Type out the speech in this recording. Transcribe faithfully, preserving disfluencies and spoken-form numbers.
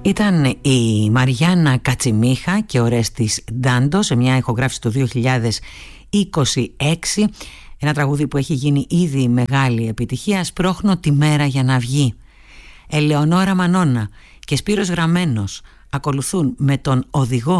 Ήταν η Μαριάννα Κατσιμίχα και ο Ρέστης Ντάντο σε μια ηχογράφηση του δύο χιλιάδες είκοσι έξι, ένα τραγούδι που έχει γίνει ήδη μεγάλη επιτυχία. Σπρώχνω τη μέρα για να βγει. Ελεονόρα Μανώνα και Σπύρος Γραμμένος ακολουθούν με τον οδηγό